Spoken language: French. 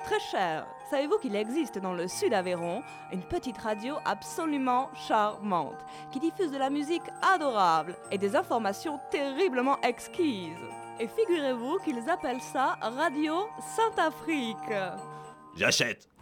Très cher. Savez-vous qu'il existe dans le sud Aveyron une petite radio absolument charmante qui diffuse de la musique adorable et des informations terriblement exquises. Et figurez-vous qu'ils appellent ça Radio Sainte-Afrique. J'achète.